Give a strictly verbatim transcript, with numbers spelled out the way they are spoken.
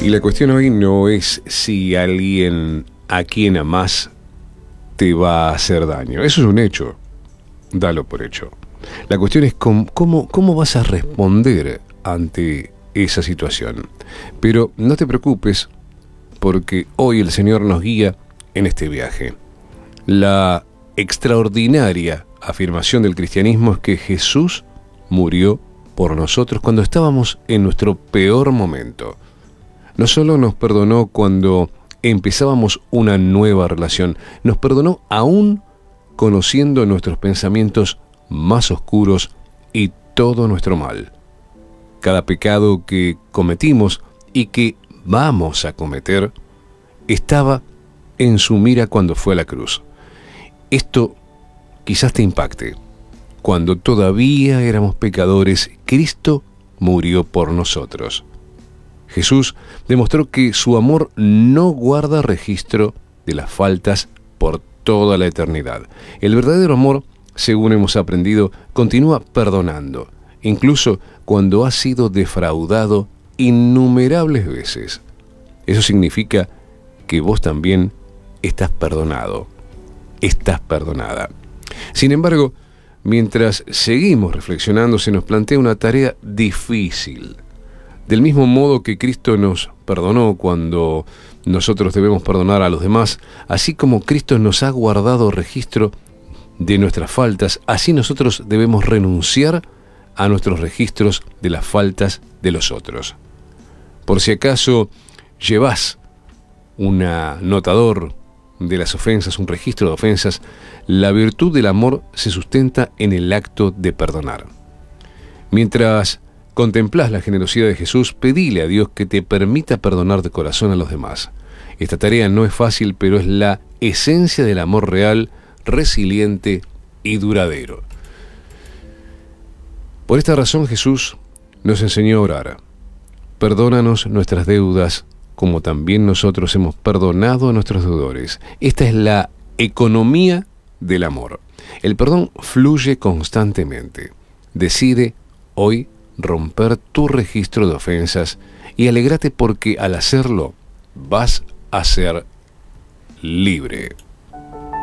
Y la cuestión hoy no es si alguien a quien amás te va a hacer daño. Eso es un hecho. Dalo por hecho. La cuestión es cómo, cómo, cómo vas a responder ante esa situación. Pero no te preocupes, porque hoy el Señor nos guía en este viaje. La extraordinaria afirmación del cristianismo es que Jesús murió por nosotros cuando estábamos en nuestro peor momento. No solo nos perdonó cuando empezábamos una nueva relación, nos perdonó aún conociendo nuestros pensamientos más oscuros y todo nuestro mal. Cada pecado que cometimos y que vamos a cometer estaba en su mira cuando fue a la cruz. Esto quizás te impacte. Cuando todavía éramos pecadores, Cristo murió por nosotros. Jesús demostró que su amor no guarda registro de las faltas por toda la eternidad. El verdadero amor, según hemos aprendido, continúa perdonando, incluso cuando ha sido defraudado innumerables veces. Eso significa que vos también estás perdonado, estás perdonada. Sin embargo, mientras seguimos reflexionando, se nos plantea una tarea difícil. Del mismo modo que Cristo nos perdonó cuando nosotros debemos perdonar a los demás, así como Cristo nos ha guardado registro de nuestras faltas, así nosotros debemos renunciar a nuestros registros de las faltas de los otros. Por si acaso llevas un anotador de las ofensas, un registro de ofensas, la virtud del amor se sustenta en el acto de perdonar. Mientras contemplás la generosidad de Jesús, pedile a Dios que te permita perdonar de corazón a los demás. Esta tarea no es fácil, pero es la esencia del amor real, resiliente y duradero. Por esta razón Jesús nos enseñó a orar. Perdónanos nuestras deudas, como también nosotros hemos perdonado a nuestros deudores. Esta es la economía del amor. El perdón fluye constantemente. Decide hoy romper tu registro de ofensas y alégrate porque al hacerlo vas a ser libre.